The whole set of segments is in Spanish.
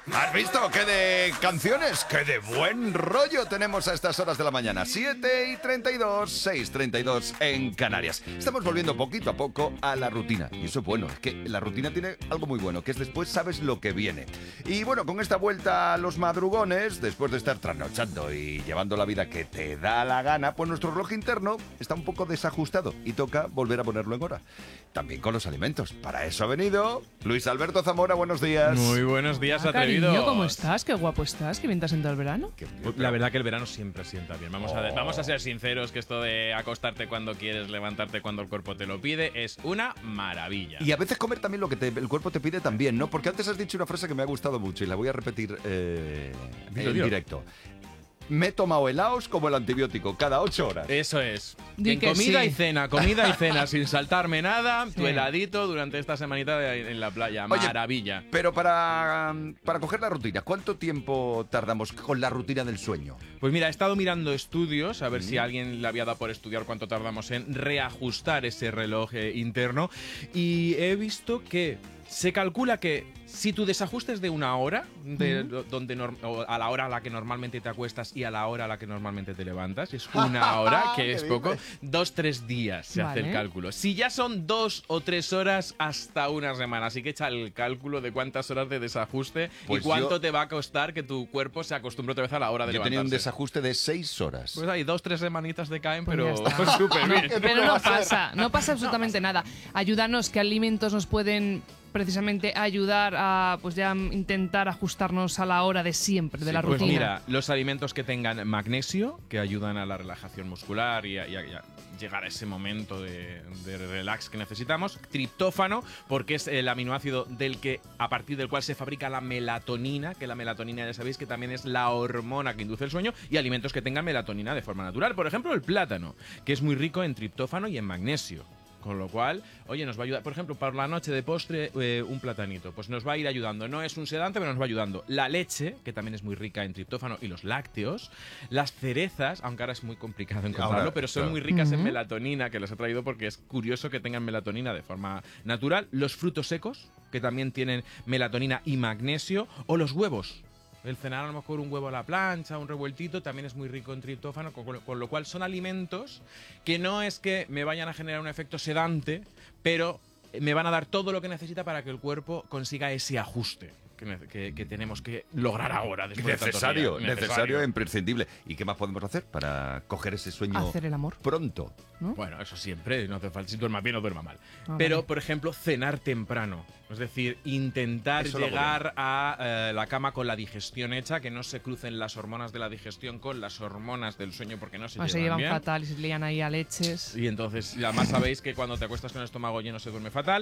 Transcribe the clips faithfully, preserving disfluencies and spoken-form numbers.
¿Has visto qué de canciones, qué de buen rollo tenemos a estas horas de la mañana? siete y treinta y dos, seis y treinta y dos en Canarias. Estamos volviendo poquito a poco a la rutina. Y eso es bueno, es que la rutina tiene algo muy bueno, que es después sabes lo que viene. Y bueno, con esta vuelta a los madrugones, después de estar trasnochando y llevando la vida que te da la gana, pues nuestro reloj interno está un poco desajustado y toca volver a ponerlo en hora. También con los alimentos. Para eso ha venido Luis Alberto Zamora, buenos días. Muy buenos días, Ah, atrevidos. cariño, ¿cómo estás? Qué guapo estás, que bien te ha sentado el verano. La verdad que el verano siempre sienta bien. Vamos, Oh. a, vamos a ser sinceros que esto de acostarte cuando quieres, levantarte cuando el cuerpo te lo pide, es una maravilla. Y a veces comer también lo que te- el cuerpo te pide también, ¿no? Porque antes has dicho una frase que me ha gustado mucho y la voy a repetir eh, Dilo, en dilo. directo. Me he tomado helados como el antibiótico, cada ocho horas. Eso es. Di En que comida sí. y cena, comida y cena, sin saltarme nada, Sí. tu heladito durante esta semanita de- en la playa. Oye, Maravilla. Pero para, para coger la rutina, ¿cuánto tiempo tardamos con la rutina del sueño? Pues mira, he estado mirando estudios, a ver si a alguien le había dado por estudiar cuánto tardamos en reajustar ese reloj eh, interno, y he visto que se calcula que si tu desajuste es de una hora, de, do- donde norm- o a la hora a la que normalmente te acuestas y a la hora a la que normalmente te levantas, es una hora, que ¿Qué es poco, dices? dos, tres días se hace el Vale. cálculo. Si ya son dos o tres horas, hasta una semana. Así que echa el cálculo de cuántas horas de desajuste Pues y cuánto yo- te va a costar que tu cuerpo se acostumbre otra vez a la hora de Yo levantarse. tenía un desajuste de seis horas. Pues hay dos, tres semanitas de caen, Pues pero ya está. súper bien. Pero no pasa, no pasa absolutamente nada. Ayúdanos, ¿qué alimentos nos pueden precisamente ayudar a pues ya intentar ajustarnos a la hora de siempre, de Sí, la Pues rutina? mira, los alimentos que tengan magnesio, que ayudan a la relajación muscular y a, y a- y a llegar a ese momento de, de relax que necesitamos. Triptófano, porque es el aminoácido del que, a partir del cual se fabrica la melatonina, que la melatonina ya sabéis que también es la hormona que induce el sueño, y alimentos que tengan melatonina de forma natural. Por ejemplo, el plátano, que es muy rico en triptófano y en magnesio. Con lo cual, oye, nos va a ayudar, por ejemplo, para la noche de postre, eh, un platanito, pues nos va a ir ayudando. No es un sedante, pero nos va ayudando. La leche, que también es muy rica en triptófano, y los lácteos. Las cerezas, aunque ahora es muy complicado encontrarlo, Ahora, pero son claro. muy ricas en Ujú. melatonina, que les he traído porque es curioso que tengan melatonina de forma natural. Los frutos secos, que también tienen melatonina y magnesio. O los huevos. El cenar a lo mejor un huevo a la plancha, un revueltito, también es muy rico en triptófano, con, con lo cual son alimentos que no es que me vayan a generar un efecto sedante, pero me van a dar todo lo que necesita para que el cuerpo consiga ese ajuste que, ne- que- que tenemos que lograr ahora. Después de tantos Necesario, días. necesario, imprescindible. ¿Y qué más podemos hacer para coger ese sueño Hacer el amor. pronto? ¿no? Bueno, eso siempre, no hace falta. Si duerma bien o duerma mal. Ah, Pero, vale. por ejemplo, cenar temprano. Es decir, intentar Eso lo hago llegar a eh, la cama con la digestión hecha, que no se crucen las hormonas de la digestión con las hormonas del sueño, porque no se Ah, se llevan llevan bien. fatal y se lían ahí a leches. Y entonces, y además sabéis que cuando te acuestas con el estómago lleno se duerme fatal.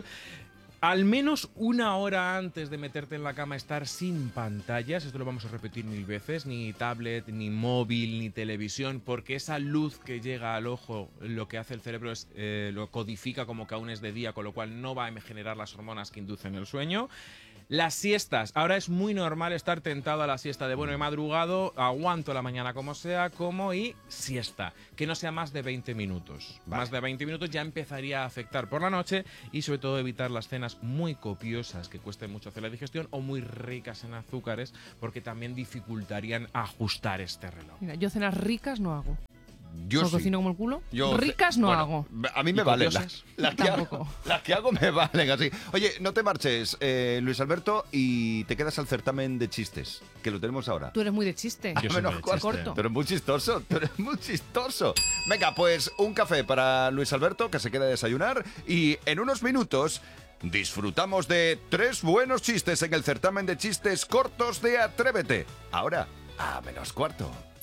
Al menos una hora antes de meterte en la cama estar sin pantallas, esto lo vamos a repetir mil veces, ni tablet, ni móvil, ni televisión, porque esa luz que llega al ojo, lo que hace el cerebro es eh, lo codifica como que aún es de día, con lo cual no va a generar las hormonas que inducen el sueño. Las siestas. Ahora es muy normal estar tentado a la siesta de, bueno, he madrugado, aguanto la mañana como sea, como y siesta. Que no sea más de veinte minutos. Vale. Más de veinte minutos ya empezaría a afectar por la noche, y sobre todo evitar las cenas muy copiosas que cuesten mucho hacer la digestión o muy ricas en azúcares, porque también dificultarían ajustar este reloj. Mira, yo cenas ricas no hago. Yo ¿No sí. cocino como el culo? Yo- Ricas no bueno, hago. A mí me ¿Y valen. copiosas? Las, las que hago, Tampoco. las que hago me valen así. Oye, no te marches, eh, Luis Alberto, y te quedas al certamen de chistes, que lo tenemos ahora. Tú eres muy de chiste. Yo soy menos muy de cuarto. chiste. Corto. Tú eres muy chistoso, tú eres muy chistoso. Venga, pues un café para Luis Alberto, que se queda a desayunar, y en unos minutos disfrutamos de tres buenos chistes en el certamen de chistes cortos de Atrévete. Ahora, a menos cuarto.